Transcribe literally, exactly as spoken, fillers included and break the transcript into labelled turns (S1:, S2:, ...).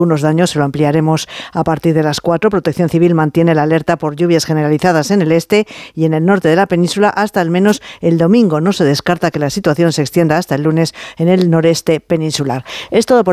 S1: Unos daños se lo ampliaremos a partir de las cuatro. Protección Civil mantiene la alerta por lluvias generalizadas en el este y en el norte de la península hasta al menos el domingo. No se descarta que la situación se extienda hasta el lunes en el noreste peninsular. Es todo por